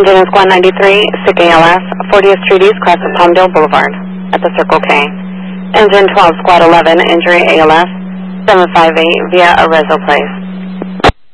Engine in Squad 93, SIC ALS, 40th Street East, cross of Palmdale Boulevard at the Circle K. Engine 12, Squad 11, injury ALS, 758 via Arezzo Place.